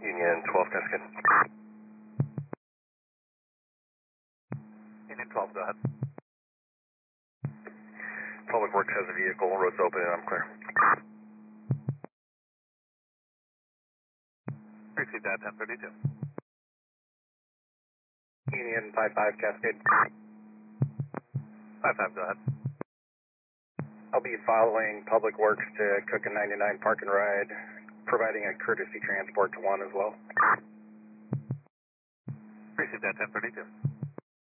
Union 12 Cascade. Union 12, go ahead. Public Works has a vehicle, road's open and I'm clear. Received that, 1032. Union 55 Cascade. 55, go ahead. I'll be following Public Works to Cook and 99 Park and Ride, providing a courtesy transport to 1 as well. Received that, 1032.